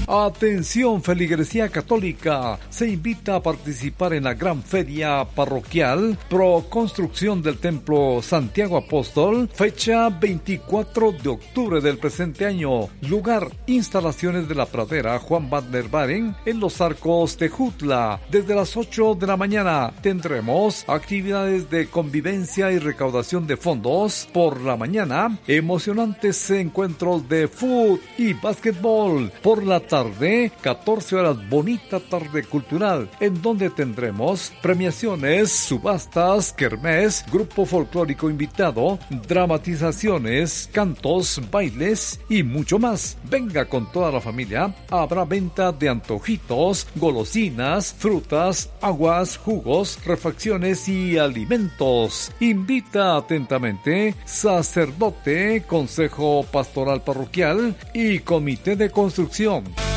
Atención, feligresía católica, se invita a participar en la gran feria parroquial pro construcción del Templo Santiago Apóstol, fecha 24 de octubre del presente año. Lugar, instalaciones de la pradera Juan Bandler Baren en Los Arcos de Jutla. Desde las 8 de la mañana tendremos actividades de convivencia y recaudación de fondos. Por la mañana, emocionantes encuentros de fútbol y básquetbol. Por la tarde, 14 horas, bonita tarde cultural, en donde tendremos premiaciones, subastas, kermés, grupo folclórico invitado, dramatizaciones, cantos, bailes y mucho más. Venga con toda la familia. Habrá venta de antojitos, golosinas, frutas, aguas, jugos, refacciones y alimentos. Invita atentamente sacerdote, consejo pastoral parroquial y comité de construcción.